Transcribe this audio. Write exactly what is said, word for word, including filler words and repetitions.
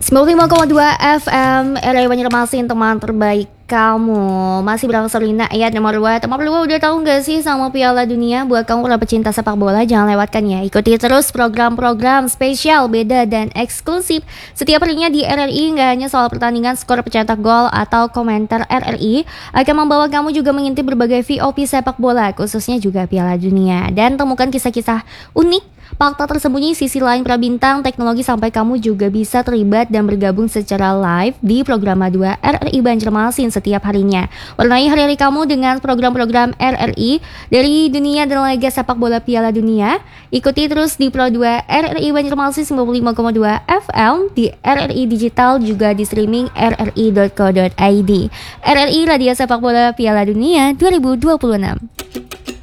sembilan puluh lima koma dua F M R R I Banjarmasin, teman terbaik kamu. Masih berlangsung Lina ayat nomor dua. Teman berdua udah tahu gak sih sama Piala Dunia? Buat kamu para pecinta sepak bola, jangan lewatkan ya. Ikuti terus program-program spesial, beda dan eksklusif setiap harinya di R R I. Gak hanya soal pertandingan, skor, pencetak gol, atau komentar. R R I akan membawa kamu juga mengintip berbagai V O P sepak bola, khususnya juga Piala Dunia. Dan temukan kisah-kisah unik, fakta tersembunyi, sisi lain para bintang, teknologi, sampai kamu juga bisa terlibat dan bergabung secara live di program dua R R I Banjarmasin setiap harinya. Warnai hari-hari kamu dengan program-program R R I dari dunia dan laga sepak bola Piala Dunia. Ikuti terus di Pro dua R R I Banjarmasin sembilan puluh lima koma dua F M, di R R I Digital, juga di streaming r r i dot co dot i d. R R I, Radio Sepak Bola Piala Dunia dua ribu dua puluh enam.